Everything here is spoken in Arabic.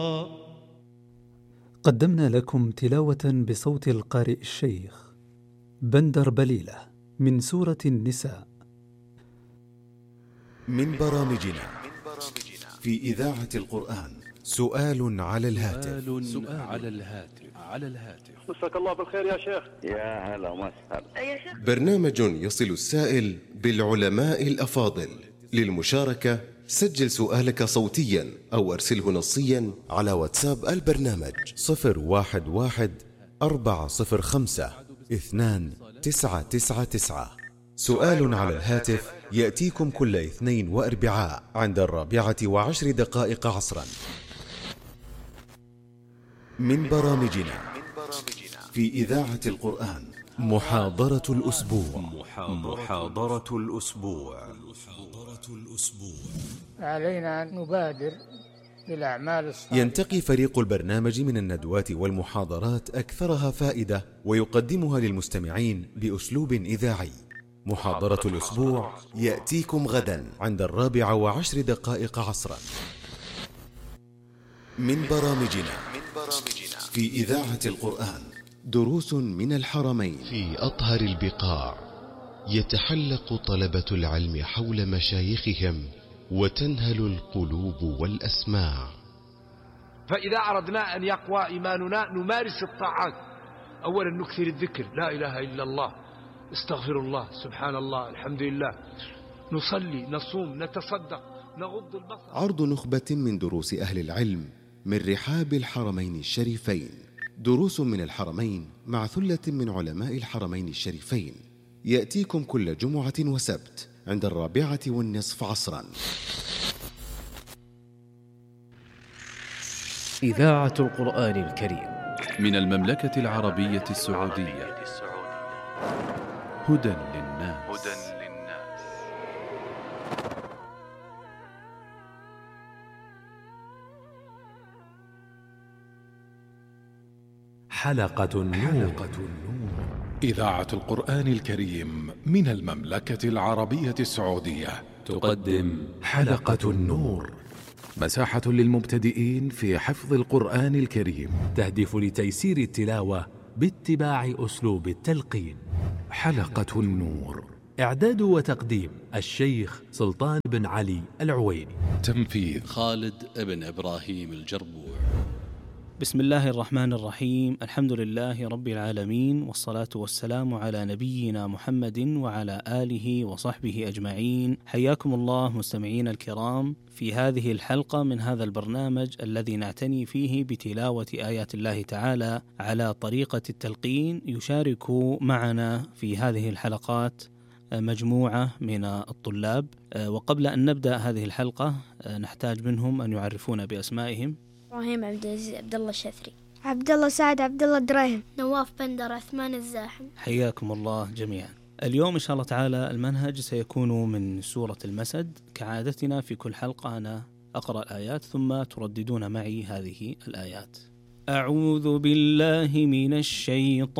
قدمنا لكم تلاوة بصوت القارئ الشيخ بندر بليلة من سورة النساء من برامجنا في إذاعة القرآن. سؤال على الهاتف. مساك الله بالخير يا شيخ. يا هلا وسهلا. برنامج يصل السائل بالعلماء الأفاضل. للمشاركة سجل سؤالك صوتيا أو أرسله نصيا على واتساب البرنامج 011-405-2999. سؤال على الهاتف يأتيكم كل اثنين وأربعاء عند 4:10 عصرا. من برامجنا في إذاعة القرآن محاضرة الأسبوع. علينا أن نبادر بالأعمال الصالحة. ينتقي فريق البرنامج من الندوات والمحاضرات أكثرها فائدة ويقدمها للمستمعين بأسلوب إذاعي. محاضرة الأسبوع يأتيكم غدا عند 4:10 عصرا. من برامجنا في إذاعة القرآن دروس من الحرمين. في أطهر البقاع يتحلق طلبة العلم حول مشايخهم وتنهل القلوب والأسماع. فإذا أردنا أن يقوى إيماننا نمارس الطاعات. أولا نكثر الذكر، لا إله إلا الله، استغفر الله، سبحان الله، الحمد لله، نصلي، نصوم، نتصدق، نغض البصر. عرض نخبة من دروس أهل العلم من رحاب الحرمين الشريفين. دروس من الحرمين مع ثلة من علماء الحرمين الشريفين يأتيكم كل جمعة وسبت عند 4:20 عصرا. إذاعة القرآن الكريم من المملكة العربية السعودية. هدى للناس. حلقة النور. إذاعة القرآن الكريم من المملكة العربية السعودية تقدم حلقة النور، مساحة للمبتدئين في حفظ القرآن الكريم، تهدف لتيسير التلاوة باتباع أسلوب التلقين. حلقة النور، إعداد وتقديم الشيخ سلطان بن علي العويني، تنفيذ خالد بن إبراهيم الجربوع. بسم الله الرحمن الرحيم، الحمد لله رب العالمين، والصلاة والسلام على نبينا محمد وعلى آله وصحبه أجمعين. حياكم الله مستمعين الكرام في هذه الحلقة من هذا البرنامج الذي نعتني فيه بتلاوة آيات الله تعالى على طريقة التلقين. يشارك معنا في هذه الحلقات مجموعة من الطلاب، وقبل أن نبدأ هذه الحلقة نحتاج منهم أن يعرفونا بأسمائهم. إبراهيم عبد العزيز عبد الله الشثري، عبد الله سعد عبد الله دراهم، نواف بندر عثمان الزاحم. حياكم الله جميعا. اليوم إن شاء الله تعالى المنهج سيكون من سورة المسد. كعادتنا في كل حلقة أنا أقرأ الآيات ثم ترددون معي هذه الآيات. أعوذ بالله من الشيطان